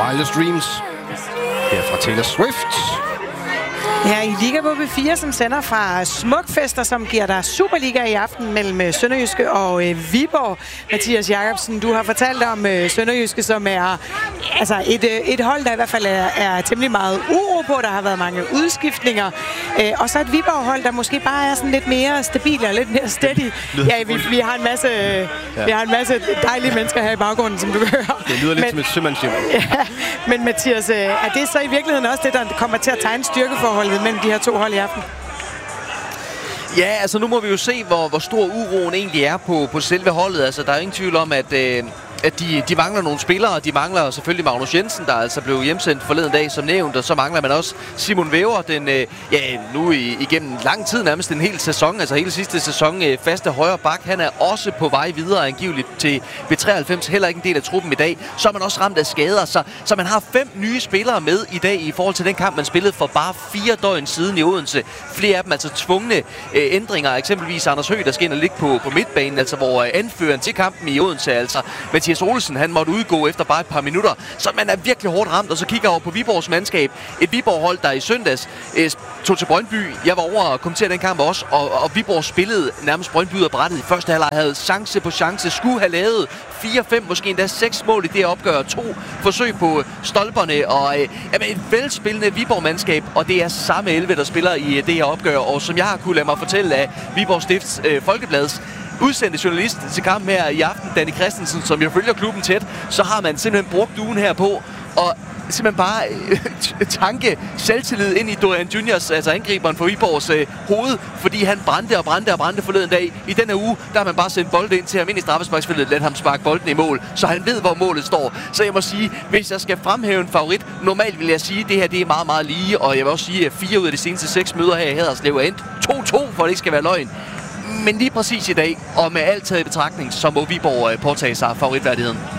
Wildest Dreams. Her fra Taylor Swift. Ja, I Liga på B4, som sender fra Smukfester, som giver dig Superliga i aften mellem Sønderjyske og Viborg. Mathias Jacobsen, du har fortalt om Sønderjyske, som er altså et hold, der i hvert fald er temmelig meget uro på. Der har været mange udskiftninger. Og så et Viborg-hold, der måske bare er sådan lidt mere stabil og lidt mere steady. Ja, vi har en masse dejlige mennesker her i baggrunden, som du kan høre. Det lyder lidt som et sømandshjem. Ja, men Mathias, er det så i virkeligheden også det, der kommer til at tegne styrkeforholdet mellem de her to hold i aften? Ja, altså nu må vi jo se, hvor stor uroen egentlig er på selve holdet. Altså, der er ingen tvivl om, at de mangler nogle spillere. De mangler selvfølgelig Magnus Jensen, der altså blev hjemsendt forleden dag, som nævnt. Og så mangler man også Simon Væver, den nu igennem lang tid, nærmest en hel sæson, altså hele sidste sæson, faste højre bak. Han er også på vej videre angiveligt til B93, heller ikke en del af truppen i dag. Så er man også ramt af skader, så man har 5 nye spillere med i dag i forhold til den kamp, man spillede for bare 4 døgn siden i Odense. Flere af dem altså tvungne ændringer, eksempelvis Anders Høgh, der skal ind og ligge på midtbanen, altså hvor anføreren til kampen i Odense, altså Mathias Olsen, han måtte udgå efter bare et par minutter. Så man er virkelig hårdt ramt, og så kigger over på Viborgs mandskab. Et Viborg-hold, der i søndags tog til Brøndby. Jeg var over og kommentere den kamp også, og Viborg spillede nærmest Brøndby ud af brættet. I første halvleg havde chance på chance, skulle have lavet 4-5, måske endda 6 mål i det opgør. 2 forsøg på stolperne, og et velspillende Viborg-mandskab, og det er samme 11, der spiller i det her opgør. Og som jeg har kunne lade mig fortælle af Viborg Stifts Folkebladets udsendte journalist til kampen her i aften, Danny Christensen, som jo følger klubben tæt, så har man simpelthen brugt ugen her på og simpelthen bare tanke selvtillid ind i Dorian Juniors, altså angriberen for Viborgs hoved, fordi han brændte forleden dag. I denne uge, der har man bare sendt bolden ind til ham ind i straffesparksfeltet, let ham sparke bolden i mål, så han ved, hvor målet står. Så jeg må sige, hvis jeg skal fremhæve en favorit, normalt vil jeg sige, at det her det er meget, meget lige, og jeg vil også sige, at 4 ud af de seneste 6 møder her i Haderslev er endt 2-2, for det ikke skal være løgn. Men lige præcis i dag, og med alt taget i betragtning, så må Viborg påtage sig favoritværdigheden.